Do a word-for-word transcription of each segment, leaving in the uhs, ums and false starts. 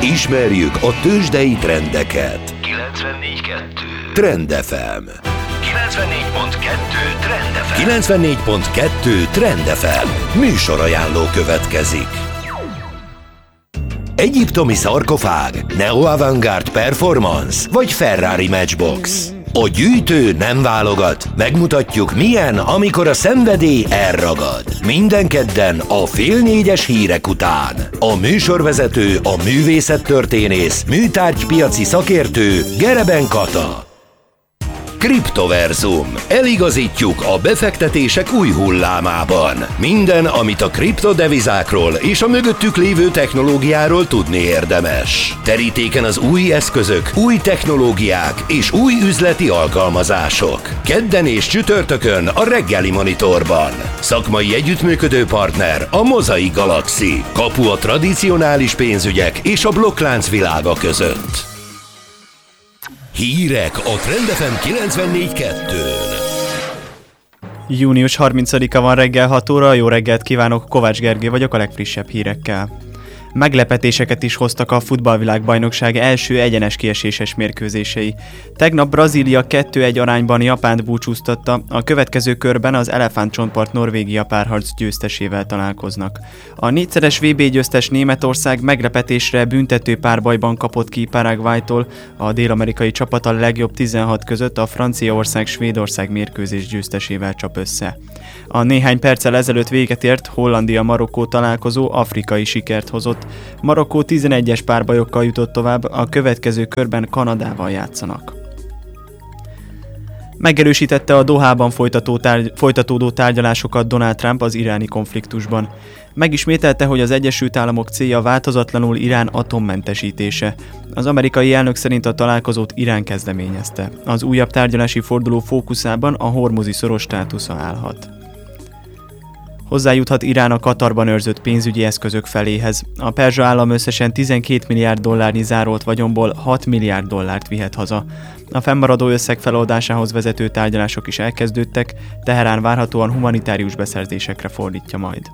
Ismerjük a tőzsdei trendeket. kilencvennégy kettő Trend ef em. kilencvennégy pont kettő Trend ef em. kilencvennégy pont kettő Trend ef em. Műsorajánló következik. Egyiptomi szarkofág, Neo Avantgarde Performance vagy Ferrari Matchbox. A gyűjtő nem válogat, megmutatjuk milyen, amikor a szenvedély elragad. Minden kedden a fél négyes hírek után. A műsorvezető, a művészettörténész, műtárgypiaci szakértő Gereben Kata. Kriptoverzum. Eligazítjuk a befektetések új hullámában. Minden, amit a kriptodevizákról és a mögöttük lévő technológiáról tudni érdemes. Terítéken az új eszközök, új technológiák és új üzleti alkalmazások. Kedden és csütörtökön a reggeli monitorban. Szakmai együttműködő partner a Mozaik Galaxy. Kapu a tradicionális pénzügyek és a blokklánc világa között. Hírek a Trend ef em kilencvennégy kettőn. június harmincadika van reggel hat óra, jó reggelt kívánok, Kovács Gergő vagyok a legfrissebb hírekkel. Meglepetéseket is hoztak a futballvilágbajnokság első egyenes kieséses mérkőzései. Tegnap Brazília kettő egy arányban Japánt búcsúztatta, a következő körben az elefántcsontpart Norvégia párharc győztesével találkoznak. A négyszeres vé bé győztes Németország meglepetésre büntető párbajban kapott ki Paraguaytól, a dél-amerikai csapat a legjobb tizenhat között a Franciaország-Svédország mérkőzés győztesével csap össze. A néhány perccel ezelőtt véget ért Hollandia-Marokkó találkozó afrikai sikert hozott. Marokkó tizenegyes párbajokkal jutott tovább, a következő körben Kanadával játszanak. Megerősítette a Dohában folytató tárgy- folytatódó tárgyalásokat Donald Trump az iráni konfliktusban. Megismételte, hogy az Egyesült Államok célja változatlanul Irán atommentesítése. Az amerikai elnök szerint a találkozót Irán kezdeményezte. Az újabb tárgyalási forduló fókuszában a hormuzi szoros státusza állhat. Hozzájuthat Irán a Katarban őrzött pénzügyi eszközök feléhez. A perzsa állam összesen tizenkét milliárd dollárnyi zárolt vagyonból hat milliárd dollárt vihet haza. A fennmaradó összeg feloldásához vezető tárgyalások is elkezdődtek, Teherán várhatóan humanitárius beszerzésekre fordítja majd.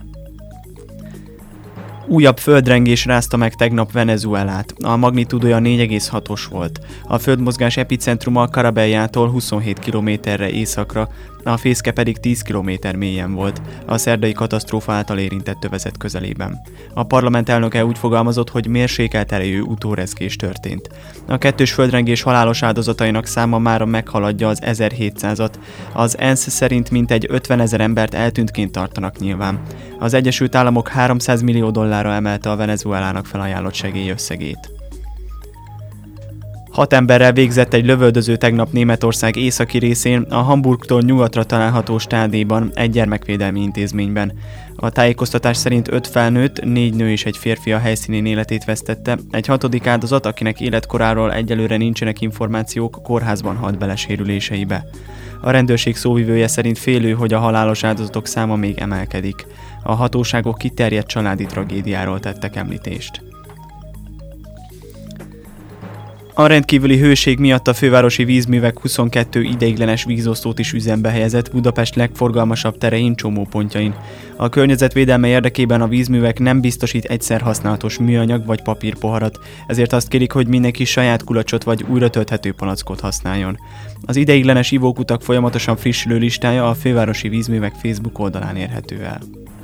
Újabb földrengés rázta meg tegnap Venezuelát. A magnitúdója négy egész hatos volt. A földmozgás epicentruma Carabellájától huszonhét kilométerre északra, a fészke pedig tíz kilométer mélyen volt, a szerdai katasztrófa által érintett övezet közelében. A parlament elnöke úgy fogalmazott, hogy mérsékelt erejű utórezgés történt. A kettős földrengés halálos áldozatainak száma mára meghaladja az ezerhétszázat. Az ENSZ szerint mintegy ötvenezer embert eltűntként tartanak nyilván. Az Egyesült Államok háromszáz millió dollárra emelte a Venezuelának felajánlott segélyösszegét. Hat emberrel végzett egy lövöldöző tegnap Németország északi részén, a Hamburgtól nyugatra található stádéban, egy gyermekvédelmi intézményben. A tájékoztatás szerint öt felnőtt, négy nő és egy férfi a helyszínén életét vesztette, egy hatodik áldozat, akinek életkoráról egyelőre nincsenek információk, kórházban halt bele sérüléseibe. A rendőrség szóvivője szerint félő, hogy a halálos áldozatok száma még emelkedik. A hatóságok kiterjedt családi tragédiáról tettek említést. A rendkívüli hőség miatt a fővárosi vízművek huszonkettő ideiglenes vízosztót is üzembe helyezett Budapest legforgalmasabb terein, csomópontjain. A környezetvédelme érdekében a vízművek nem biztosít egyszer használatos műanyag vagy papírpoharat, ezért azt kérik, hogy mindenki saját kulacsot vagy újra tölthető palackot használjon. Az ideiglenes ivókutak folyamatosan frissülő listája a fővárosi vízművek Facebook oldalán érhető el.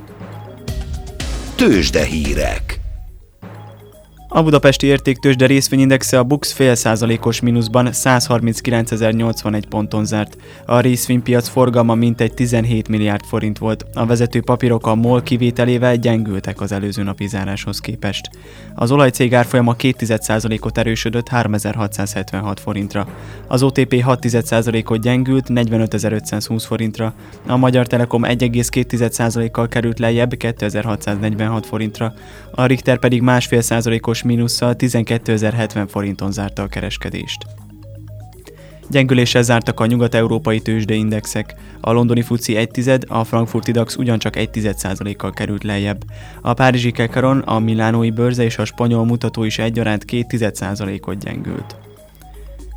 Tőzsdehírek. A budapesti értéktőzsde részvényindexe a BUX fél százalékos mínuszban száz harminckilencezer-nyolcvanegy ponton zárt. A részvénypiac forgalma mintegy tizenhét milliárd forint volt. A vezető papírok a MOL kivételével gyengültek az előző napi záráshoz képest. Az olajcég árfolyama két egész egy százalékot erősödött háromezer-hatszázhetvenhat forintra. Az o té pé hat egész egy százalékot gyengült negyvenötezer-ötszázhúsz forintra. A Magyar Telekom egy egész két százalékkal került lejjebb kétezer-hatszáznegyvenhat forintra. A Richter pedig másfél százalékos mínusszal tizenkétezer-hetven forinton zárta a kereskedést. Gyengüléssel zártak a nyugat-európai tőzsdeindexek. A londoni fuci egy tized, a frankfurti dax ugyancsak egy tized százalékkal került lejjebb. A párizsi Kekaron, a milánói bőrze és a spanyol mutató is egyaránt két tized százalékot gyengült.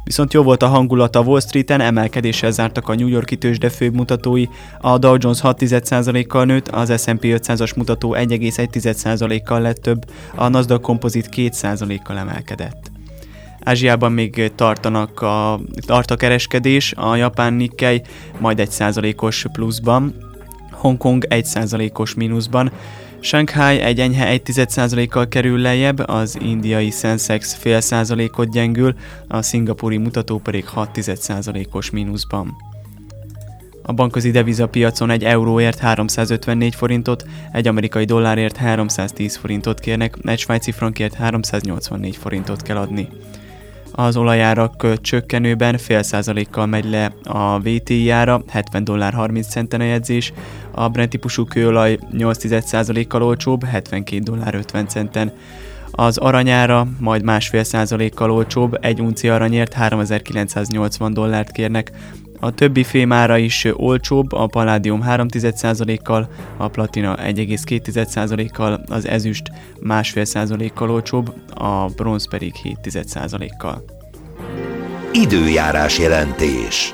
Viszont jó volt a hangulat a Wall Streeten, emelkedéssel zártak a New York-i tőzsde főbb mutatói, a Dow Jones hat egész egy százalékkal nőtt, az es and pé ötszázas mutató egy egész egy százalékkal lett több, a Nasdaq Composite két százalékkal emelkedett. Ázsiában még tartanak a, tart a kereskedés, a japán Nikkei majd egy százalékos pluszban, Hongkong egy százalékos mínuszban, Shanghai egy enyhe egy százalékkal kerül lejjebb, az indiai Sensex fél százalékot gyengül, a szingapúri mutató pedig hat százalékos mínuszban. A bankközi devizapiacon egy euróért háromszázötvennégy forintot, egy amerikai dollárért háromszáztíz forintot kérnek, egy svájci frankért háromszáznyolcvannégy forintot kell adni. Az olajárak csökkenőben fél százalékkal megy le a vé té i ára, hetven dollár harminc centen a jegyzés, a Brent típusú kőolaj nyolc százalékkal olcsóbb, hetvenkét dollár ötven centen. Az aranyára majd másfél százalékkal olcsóbb, egy unci aranyért háromezer-kilencszáznyolcvan dollárt kérnek. A többi fémára is olcsóbb, a paládium három százalékkal, a platina egy egész két százalékkal, az ezüst másfél százalékkal olcsóbb, a bronz pedig hét százalékkal. Időjárás jelentés.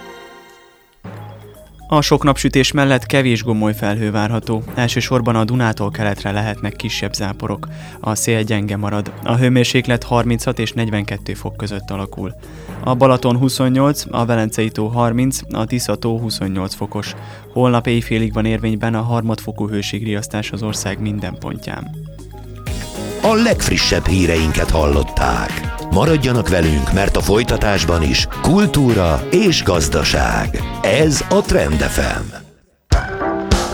A sok napsütés mellett kevés gomoly felhő várható. Elsősorban a Dunától keletre lehetnek kisebb záporok. A szél gyenge marad. A hőmérséklet harminchat és negyvenkettő fok között alakul. A Balaton huszonnyolc, a Velencei tó harminc, a Tisza tó huszonnyolc fokos. Holnap éjfélig van érvényben a harmadfokú hőségriasztás az ország minden pontján. A legfrissebb híreinket hallották. Maradjanak velünk, mert a folytatásban is kultúra és gazdaság. Ez a Trend ef em.